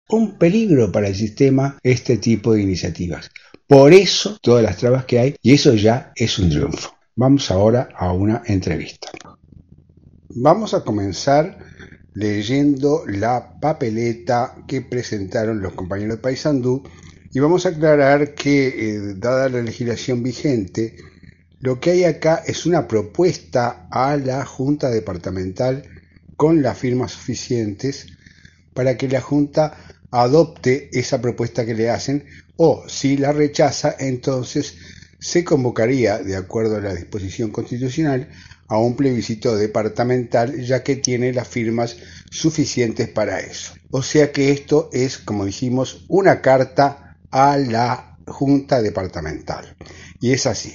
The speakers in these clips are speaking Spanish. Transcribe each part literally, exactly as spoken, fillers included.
un peligro para el sistema este tipo de iniciativas. Por eso todas las trabas que hay, y eso ya es un triunfo. Vamos ahora a una entrevista. Vamos a comenzar leyendo la papeleta que presentaron los compañeros de Paysandú y vamos a aclarar que, eh, dada la legislación vigente, lo que hay acá es una propuesta a la Junta Departamental con las firmas suficientes para que la Junta adopte esa propuesta que le hacen, o si la rechaza, entonces se convocaría, de acuerdo a la disposición constitucional, a un plebiscito departamental, ya que tiene las firmas suficientes para eso. O sea que esto es, como dijimos, una carta a la Junta Departamental. Y es así.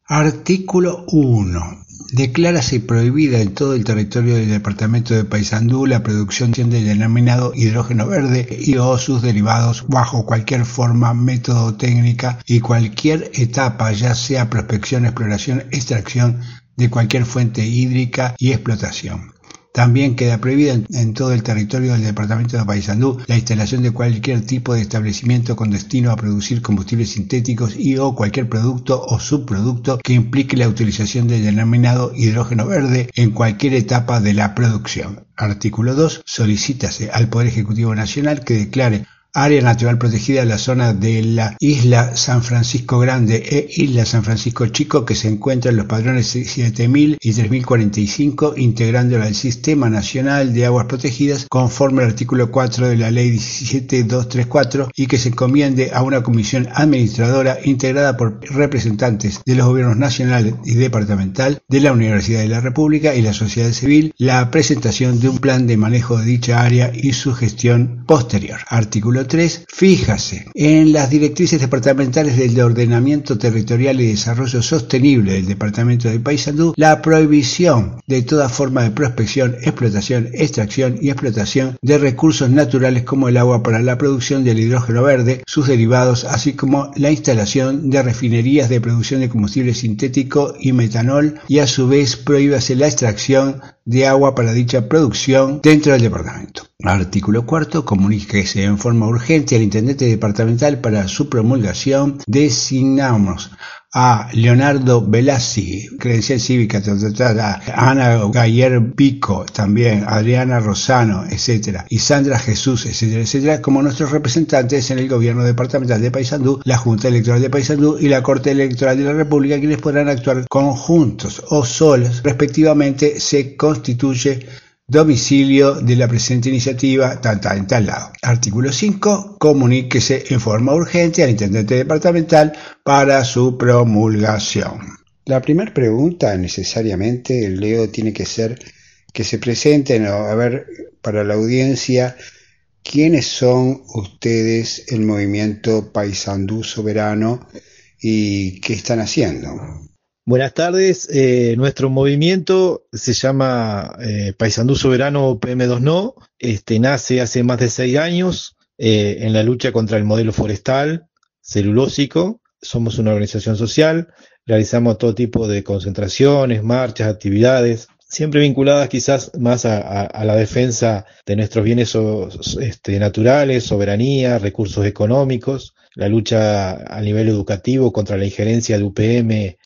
Artículo uno. Declárase prohibida en todo el territorio del departamento de Paysandú la producción del denominado hidrógeno verde y o sus derivados bajo cualquier forma, método o técnica y cualquier etapa, ya sea prospección, exploración, extracción de cualquier fuente hídrica y explotación. También queda prohibida en, en todo el territorio del departamento de Paysandú la instalación de cualquier tipo de establecimiento con destino a producir combustibles sintéticos y o cualquier producto o subproducto que implique la utilización del denominado hidrógeno verde en cualquier etapa de la producción. Artículo dos. Solicítase al Poder Ejecutivo Nacional que declare área natural protegida la zona de la Isla San Francisco Grande e Isla San Francisco Chico, que se encuentra en los padrones siete mil y tres mil cuarenta y cinco, integrándola al Sistema Nacional de Aguas Protegidas conforme al artículo cuatro de la Ley diecisiete mil doscientos treinta y cuatro, y que se encomiende a una comisión administradora integrada por representantes de los gobiernos nacional y departamental, de la Universidad de la República y la sociedad civil, la presentación de un plan de manejo de dicha área y su gestión posterior. Artículo tres. Fíjase en las directrices departamentales del ordenamiento territorial y desarrollo sostenible del departamento de Paysandú la prohibición de toda forma de prospección, explotación, extracción y explotación de recursos naturales como el agua para la producción del hidrógeno verde, sus derivados, así como la instalación de refinerías de producción de combustible sintético y metanol, y a su vez prohíbase la extracción de agua para dicha producción dentro del departamento. Artículo cuarto. Comuníquese en forma urgente al intendente departamental para su promulgación. Designamos a Leonardo Velassi, credencial cívica, Ana Gayer Pico, también Adriana Rosano, etcétera, y Sandra Jesús, etcétera, etcétera, como nuestros representantes en el gobierno departamental de Paysandú, la Junta Electoral de Paysandú y la Corte Electoral de la República, quienes podrán actuar conjuntos o solos, respectivamente. Se constituye domicilio de la presente iniciativa tal, tal, en tal lado. Artículo cinco. Comuníquese en forma urgente al intendente departamental para su promulgación. La primera pregunta, necesariamente, Leo, tiene que ser que se presenten, a ver, para la audiencia, ¿quiénes son ustedes, el movimiento Paysandú Soberano, y qué están haciendo? Buenas tardes, eh, nuestro movimiento se llama eh, Paysandú Soberano P M dos No, este, nace hace más de seis años eh, en la lucha contra el modelo forestal, celulósico. Somos una organización social, realizamos todo tipo de concentraciones, marchas, actividades, siempre vinculadas quizás más a, a, a la defensa de nuestros bienes so, este, naturales, soberanía, recursos económicos, la lucha a nivel educativo contra la injerencia de U P M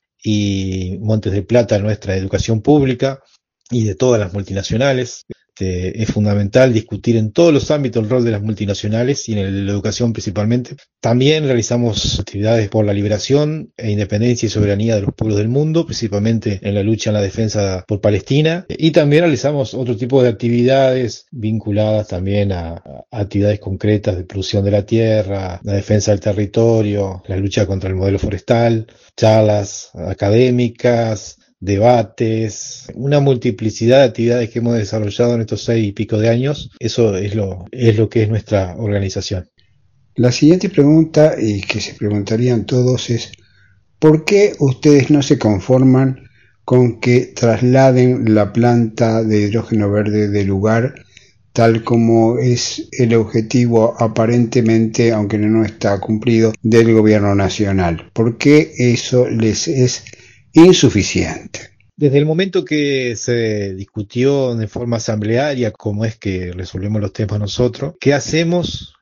y Montes de Plata en nuestra educación pública y de todas las multinacionales. Este, es fundamental discutir en todos los ámbitos el rol de las multinacionales y en la educación principalmente. También realizamos actividades por la liberación e independencia y soberanía de los pueblos del mundo, principalmente en la lucha en la defensa por Palestina, y también realizamos otro tipo de actividades vinculadas también a, a actividades concretas de producción de la tierra, la defensa del territorio, la lucha contra el modelo forestal, charlas académicas, debates, una multiplicidad de actividades que hemos desarrollado en estos seis y pico de años. Eso es lo, es lo que es nuestra organización. La siguiente pregunta, y que se preguntarían todos, es ¿por qué ustedes no se conforman con que trasladen la planta de hidrógeno verde del lugar, tal como es el objetivo aparentemente, aunque no está cumplido, del gobierno nacional? ¿Por qué eso les es insuficiente? Desde el momento que se discutió de forma asamblearia cómo es que resolvemos los temas nosotros, ¿qué hacemos?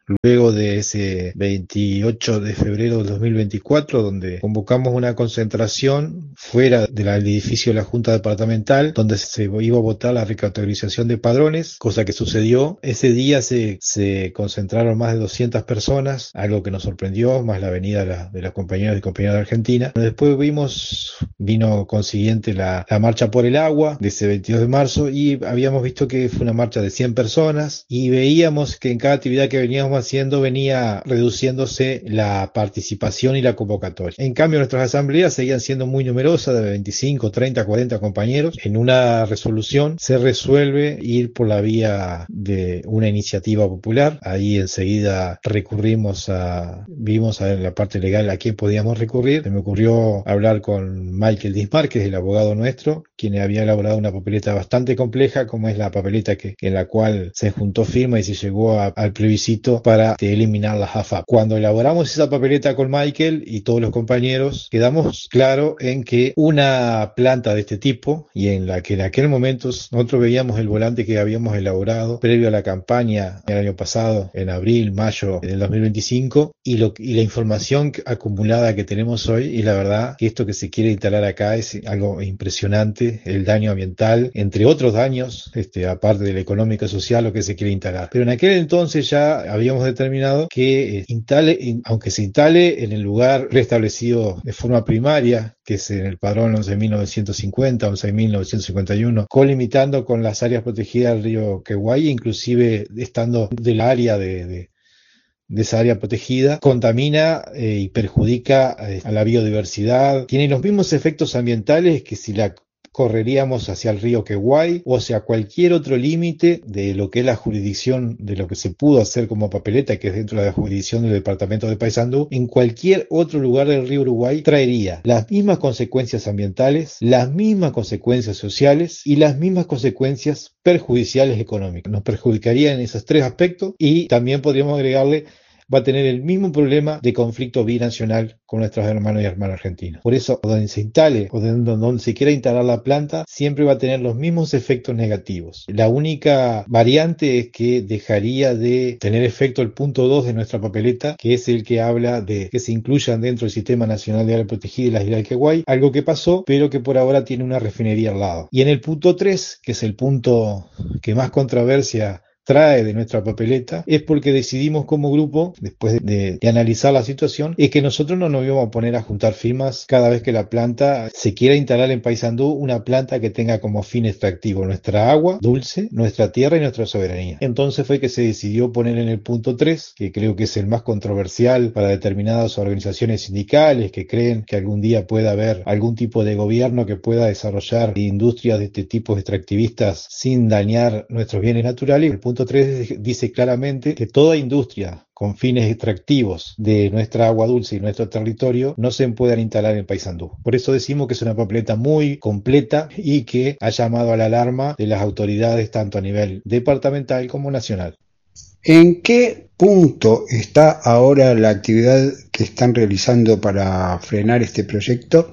luego de ese veintiocho de febrero del dos mil veinticuatro, donde convocamos una concentración fuera del edificio de la Junta Departamental, donde se iba a votar la recategorización de padrones, cosa que sucedió. Ese día se, se concentraron más de doscientas personas, algo que nos sorprendió, más la venida de, la, de las compañeras y compañeros de Argentina. Después vimos, vino consiguiente la, la marcha por el agua de ese veintidós de marzo, y habíamos visto que fue una marcha de cien personas, y veíamos que en cada actividad que veníamos haciendo venía reduciéndose la participación y la convocatoria. En cambio, nuestras asambleas seguían siendo muy numerosas, de veinticinco, treinta, cuarenta compañeros. En una resolución se resuelve ir por la vía de una iniciativa popular. Ahí enseguida recurrimos a, vimos a la parte legal a quién podíamos recurrir. Se me ocurrió hablar con Michael Dismar, que es el abogado nuestro, quien había elaborado una papeleta bastante compleja, como es la papeleta que, en la cual se juntó firma y se llegó a, al plebiscito para de eliminar las A F A P. Cuando elaboramos esa papeleta con Michael y todos los compañeros, quedamos claro en que una planta de este tipo, y en la que en aquel momento nosotros veíamos el volante que habíamos elaborado previo a la campaña el año pasado, en abril, mayo del dos mil veinticinco, y, lo, y la información acumulada que tenemos hoy, y la verdad que esto que se quiere instalar acá es algo impresionante, el daño ambiental, entre otros daños, este, aparte del económico y social, lo que se quiere instalar. Pero en aquel entonces ya habíamos determinado que eh, instale, in, aunque se instale en el lugar preestablecido de forma primaria, que es en el padrón once mil novecientos cincuenta, once mil novecientos cincuenta y uno, colimitando con las áreas protegidas del río Queguay, inclusive estando del área de, de de esa área protegida, contamina eh, y perjudica eh, a la biodiversidad, tiene los mismos efectos ambientales que si la correríamos hacia el río Queguay o hacia cualquier otro límite de lo que es la jurisdicción de lo que se pudo hacer como papeleta, que es dentro de la jurisdicción del departamento de Paysandú. En cualquier otro lugar del río Uruguay traería las mismas consecuencias ambientales, las mismas consecuencias sociales y las mismas consecuencias perjudiciales económicas. Nos perjudicaría en esos tres aspectos, y también podríamos agregarle, va a tener el mismo problema de conflicto binacional con nuestros hermanos y hermanas argentinos. Por eso, donde se instale o donde, donde se quiera instalar la planta, siempre va a tener los mismos efectos negativos. La única variante es que dejaría de tener efecto el punto dos de nuestra papeleta, que es el que habla de que se incluyan dentro del Sistema Nacional de Área Protegida y las Islas del Queguay, algo que pasó, pero que por ahora tiene una refinería al lado. Y en el punto tres, que es el punto que más controversia trae de nuestra papeleta, es porque decidimos como grupo, después de, de, de analizar la situación, es que nosotros no nos íbamos a poner a juntar firmas cada vez que la planta se quiera instalar en Paysandú, una planta que tenga como fin extractivo nuestra agua dulce, nuestra tierra y nuestra soberanía. Entonces fue que se decidió poner en el punto tres, que creo que es el más controversial para determinadas organizaciones sindicales que creen que algún día pueda haber algún tipo de gobierno que pueda desarrollar industrias de este tipo extractivistas sin dañar nuestros bienes naturales. El punto tres dice claramente que toda industria con fines extractivos de nuestra agua dulce y nuestro territorio no se puedan instalar en Paysandú. Por eso decimos que es una papeleta muy completa y que ha llamado a la alarma de las autoridades tanto a nivel departamental como nacional. ¿En qué punto está ahora la actividad que están realizando para frenar este proyecto?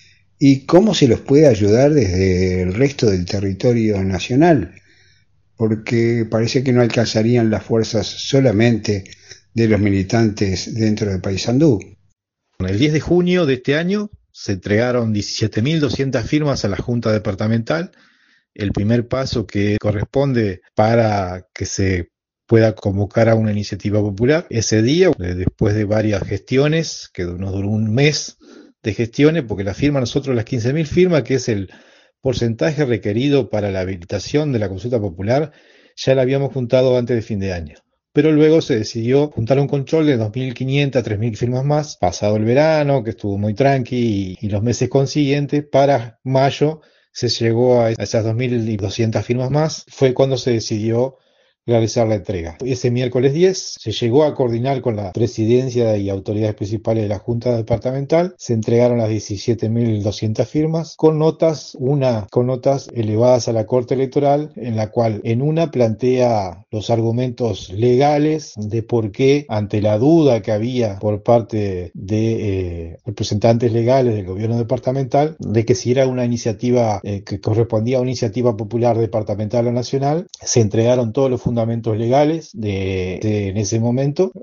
¿Y cómo se los puede ayudar desde el resto del territorio nacional? Porque parece que no alcanzarían las fuerzas solamente de los militantes dentro de Paysandú. El diez de junio de este año se entregaron diecisiete mil doscientas firmas a la Junta Departamental, el primer paso que corresponde para que se pueda convocar a una iniciativa popular. Ese día, después de varias gestiones, que nos duró un mes de gestiones, porque la firma nosotros, las quince mil firmas, que es el porcentaje requerido para la habilitación de la consulta popular, ya la habíamos juntado antes de fin de año. Pero luego se decidió juntar un control de dos mil quinientas a tres mil firmas más, pasado el verano, que estuvo muy tranqui, y, y los meses consiguientes, para mayo se llegó a esas dos mil doscientas firmas más, fue cuando se decidió realizar la entrega. Ese miércoles diez se llegó a coordinar con la presidencia y autoridades principales de la Junta Departamental, se entregaron las diecisiete mil doscientas firmas con notas, una con notas elevadas a la Corte Electoral, en la cual en una plantea los argumentos legales de por qué, ante la duda que había por parte de eh, representantes legales del gobierno departamental, de que si era una iniciativa eh, que correspondía a una iniciativa popular departamental o nacional, se entregaron todos los fundamentos fundamentos legales de, de- en ese momento.